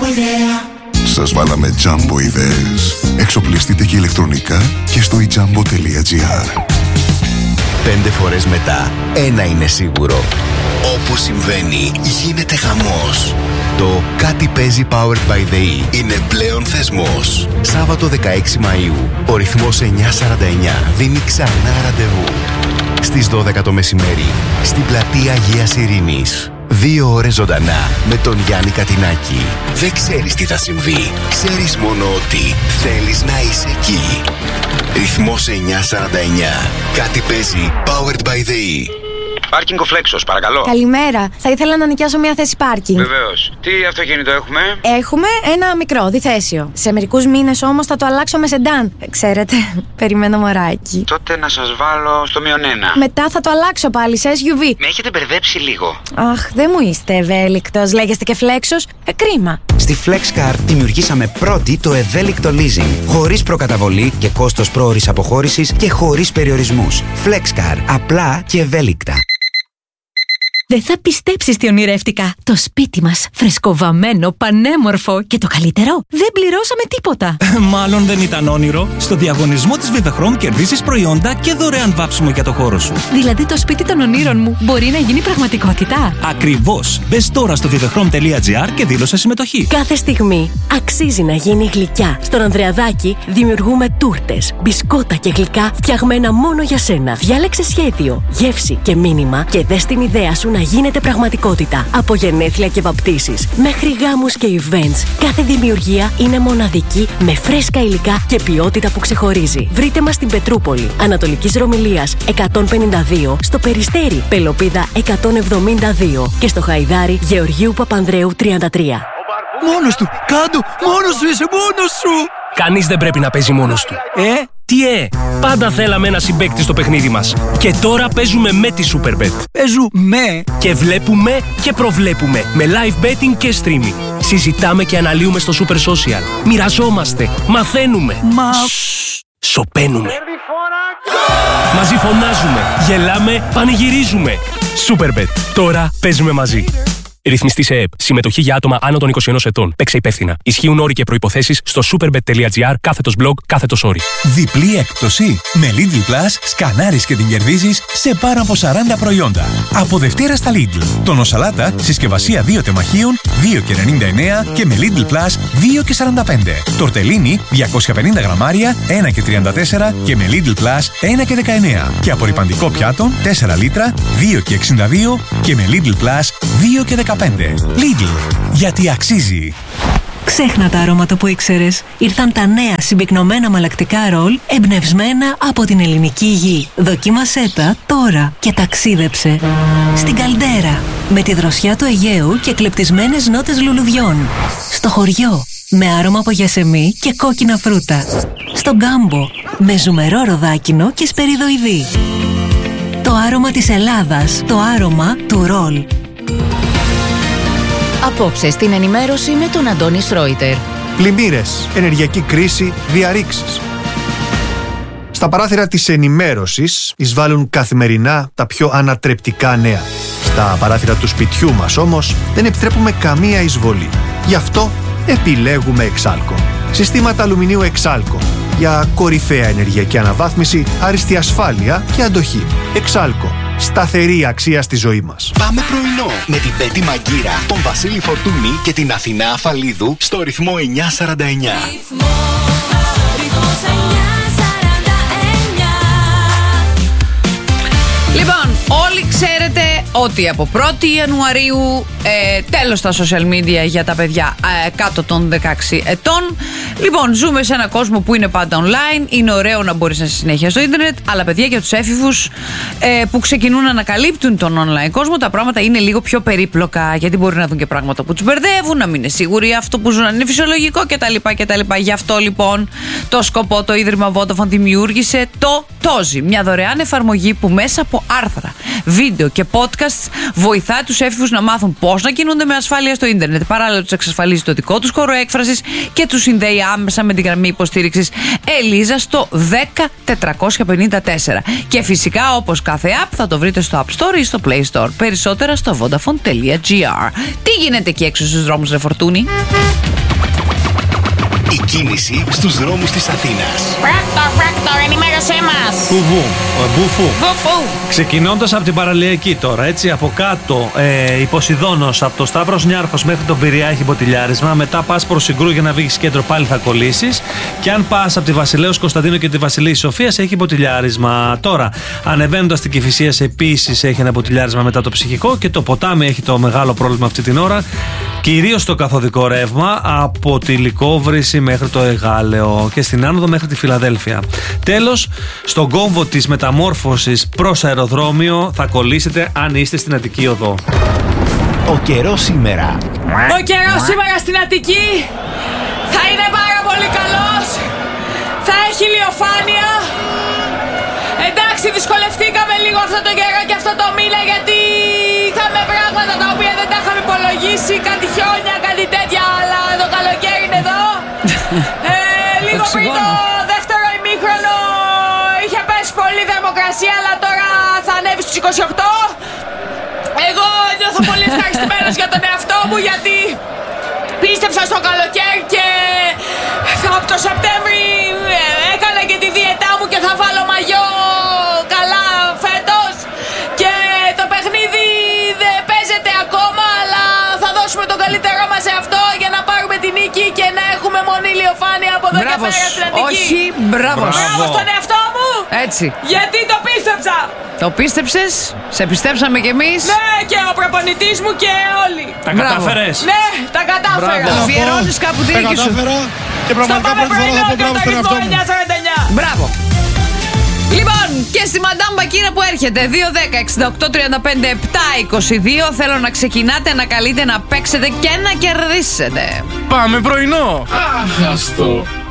Σας βάλαμε Jumbo ιδέες. Εξοπλιστείτε και ηλεκτρονικά και στο ejumbo.gr. 5 φορές μετά, ένα είναι σίγουρο. Όπου συμβαίνει, γίνεται χαμός. Το Κάτι παίζει Powered by the E είναι πλέον θεσμός. Σάββατο 16 Μαΐου, ο ρυθμός 949 δίνει ξανά ραντεβού. Στις 12 το μεσημέρι, στην πλατεία Αγίας Ειρήνης. 2 ώρες ζωντανά με τον Γιάννη Κατινάκη. Δεν ξέρεις τι θα συμβεί. Ξέρεις μόνο ότι θέλεις να είσαι εκεί. Ρυθμός 949. Κάτι παίζει Powered by the E. Πάρκινγκ ο Φλέξος, παρακαλώ. Καλημέρα. Θα ήθελα να νοικιάσω μια θέση πάρκινγκ. Βεβαίως. Τι αυτοκίνητο έχουμε? Έχουμε ένα μικρό, διθέσιο. Σε μερικούς μήνες όμως θα το αλλάξω με σεντάν. Ξέρετε, περιμένω μωράκι. Τότε να σας βάλω στο -1. Μετά θα το αλλάξω πάλι σε SUV. Με έχετε μπερδέψει λίγο. Αχ, δεν μου είστε ευέλικτος. Λέγεστε και Φλέξος. Κρίμα. Στη FlexCar δημιουργήσαμε πρώτη το ευέλικτο leasing. Χωρίς προκαταβολή και κόστος πρόωρης αποχώρησης και χωρίς περιορισμούς. FlexCar. Απλά και ευέλικτα. Δεν θα πιστέψεις τι ονειρεύτηκα. Το σπίτι μας, φρεσκοβαμμένο, πανέμορφο και το καλύτερο, δεν πληρώσαμε τίποτα. Μάλλον δεν ήταν όνειρο. Στο διαγωνισμό της Vivechrome κερδίσεις προϊόντα και δωρεάν βάψιμο για το χώρο σου. Δηλαδή το σπίτι των ονείρων μου μπορεί να γίνει πραγματικότητα. Ακριβώς. Μπες τώρα στο vivechrome.gr και δήλωσε συμμετοχή. Κάθε στιγμή αξίζει να γίνει γλυκιά. Στον Ανδρεαδάκη δημιουργούμε τούρτες, μπισκότα και γλυκά φτιαγμένα μόνο για σένα. Διάλεξε σχέδιο, γεύση και μήνυμα και δες την ιδέα σου να γίνεται πραγματικότητα. Από γενέθλια και βαπτίσεις μέχρι γάμους και events, κάθε δημιουργία είναι μοναδική με φρέσκα υλικά και ποιότητα που ξεχωρίζει. Βρείτε μας στην Πετρούπολη, Ανατολικής Ρωμυλίας 152, στο Περιστέρι, Πελοπίδα 172 και στο Χαϊδάρι, Γεωργίου Παπανδρέου 33. Μόνος του! Κάντο! Μόνος σου είσαι! Μόνος σου! Κανείς δεν πρέπει να παίζει μόνος του. Τι πάντα θέλαμε ένα συμπαίκτη στο παιχνίδι μας. Και τώρα παίζουμε με τη Superbet. Παίζουμε! Και βλέπουμε και προβλέπουμε με live betting και streaming. Συζητάμε και αναλύουμε στο Super Social. Μοιραζόμαστε, μαθαίνουμε. Σωπαίνουμε. Μαζί φωνάζουμε, γελάμε, πανηγυρίζουμε. Superbet. Τώρα παίζουμε μαζί. Ρυθμιστή σε ΕΕΠ. Συμμετοχή για άτομα άνω των 21 ετών. Παίξε υπεύθυνα. Ισχύουν όροι και προϋποθέσεις στο superbet.gr/blog/όροι. Διπλή έκπτωση. Με Lidl Plus σκανάρεις και την κερδίζεις σε πάνω από 40 προϊόντα. Από Δευτέρα στα Lidl. Τονοσαλάτα συσκευασία 2 τεμαχίων 2,99 και με Lidl Plus 2,45. Τορτελίνι 250 γραμμάρια 1,34 και με Lidl Plus 1,19. Και απορρυπαντικό πιάτο 4 λίτρα 2,62 και με Lidl Plus 2,15. Lidl, γιατί αξίζει. Ξέχνα τα αρώματα που ήξερες. Ήρθαν τα νέα συμπυκνωμένα μαλακτικά ρολ εμπνευσμένα από την ελληνική γη. Δοκίμασέ τα τώρα και ταξίδεψε στην Καλντέρα με τη δροσιά του Αιγαίου και κλεπτισμένες νότες λουλουδιών. Στο χωριό με άρωμα από γιασεμί και κόκκινα φρούτα. Στο Γκάμπο με ζουμερό ροδάκινο και σπεριδοειδή. Το άρωμα της Ελλάδας, το άρωμα του ρολ. Απόψε στην ενημέρωση με τον Αντώνη Σρόιτερ. Πλημμύρες, ενεργειακή κρίση, διαρρήξεις. Στα παράθυρα της ενημέρωσης εισβάλλουν καθημερινά τα πιο ανατρεπτικά νέα. Στα παράθυρα του σπιτιού μας όμως δεν επιτρέπουμε καμία εισβολή. Γι' αυτό επιλέγουμε Εξάλκο. Συστήματα αλουμινίου Εξάλκο. Για κορυφαία ενεργειακή αναβάθμιση, άριστη ασφάλεια και αντοχή. Εξάλκο. Σταθερή αξία στη ζωή μας. Πάμε πρωινό με την Πέτη Μαγκύρα, τον Βασίλη Φορτούνη και την Αθηνά Αφαλίδου στο ρυθμό 949. Λοιπόν, όλοι ξέρετε ότι από 1η Ιανουαρίου τέλος στα social media για τα παιδιά κάτω των 16 ετών. Λοιπόν, ζούμε σε έναν κόσμο που είναι πάντα online. Είναι ωραίο να μπορείς να είσαι συνέχεια στο ίντερνετ, αλλά παιδιά, για τους έφηβους που ξεκινούν να ανακαλύπτουν τον online κόσμο, τα πράγματα είναι λίγο πιο περίπλοκα, γιατί μπορεί να δουν και πράγματα που τους μπερδεύουν, να μην είναι σίγουροι αυτό που ζουν αν είναι φυσιολογικό κτλ. Γι' αυτό λοιπόν το σκοπό το Ίδρυμα Vodafone δημιούργησε το Tozi, μια δωρεάν εφαρμογή που μέσα από άρθρα, βίντεο και podcasts βοηθά τους έφηβους να μάθουν πώς να κινούνται με ασφάλεια στο ίντερνετ. Παράλληλα, τους εξασφαλίζει το δικό τους χώρο έκφρασης και τους συνδέει άμεσα με την γραμμή υποστήριξης Ελίζα στο 10454. Και φυσικά, όπως κάθε app, θα το βρείτε στο App Store ή στο Play Store. Περισσότερα στο vodafone.gr. Τι γίνεται εκεί έξω στους δρόμους, ρε Φορτούνη? Η κίνηση στους δρόμους της Αθήνας. Πράκτορ, ενημέρωσέ μας. Μπουφού. Ξεκινώντας από την παραλιακή τώρα, έτσι, από κάτω, η Ποσειδώνος, από το Σταύρος Νιάρχος μέχρι τον Πειραιά έχει μποτιλιάρισμα. Μετά πας προς Συγκρού για να βγεις κέντρο, πάλι θα κολλήσεις. Και αν πας από τη Βασιλέως Κωνσταντίνου και τη Βασιλής Σοφίας, έχει μποτιλιάρισμα. Τώρα, ανεβαίνοντας την Κηφισίας, επίσης έχει ένα μποτιλιάρισμα μετά το Ψυχικό. Και το Ποτάμι έχει το μεγάλο πρόβλημα αυτή την ώρα. Κυρίως το καθοδικό ρεύμα από τη Λυκόβρηση μέχρι το Εγάλεο και στην άνοδο μέχρι τη Φιλαδέλφια. Τέλος, στον κόμβο της μεταμόρφωσης προς αεροδρόμιο θα κολλήσετε αν είστε στην Αττική Οδό. Ο καιρός σήμερα. Ο καιρός σήμερα στην Αττική θα είναι πάρα πολύ καλός. Θα έχει ηλιοφάνεια. Εντάξει, δυσκολευτήκαμε λίγο αυτό το καιρό και αυτό το μήνα, γιατί είχαμε πράγματα τα οποία δεν τα είχαμε υπολογίσει. Κάτι χιόνια, κάτι τέτοια, αλλά το καλοκαίρι είναι εδώ. Λίγο πριν το δεύτερο ημίχρονο είχε πέσει πολύ θερμοκρασία, αλλά τώρα θα ανέβει στους 28. Εγώ νιώθω πολύ ευχαριστημένος για τον εαυτό μου, γιατί πίστεψα στο καλοκαίρι και από το Σεπτέμβρη έκανα και τη διαιτά μου και θα βάλω μαγιό καλά φέτος. Και το παιχνίδι δεν παίζεται ακόμα, αλλά θα δώσουμε το καλύτερό μας σε αυτό για να πάρουμε τη νίκη και να έχουμε μονή ηλιοφάνεια από εδώ και πέρα στην Αττική. Όχι, μπράβο. Μπράβο στον εαυτό μου. Έτσι. Γιατί το πίστεψα. Το πίστεψες, σε πιστέψαμε κι εμείς. Ναι, και ο προπονητής μου και όλοι. Τα κατάφερες. Ναι, τα κατάφερα. Το αφιερώνεις κάπου τη δίκη σου. Και πραγματικά πρώτη φορά θα πω μπράβο στον εαυτό μου. Μπράβο. Λοιπόν, και στη Μαντάμ Μπακίνα που έρχεται 2-10-68-35-7-22. Θέλω να ξεκινάτε, να καλείτε, να παίξετε και να κερδίσετε. Πάμε πρωινό. Αχ, αστό.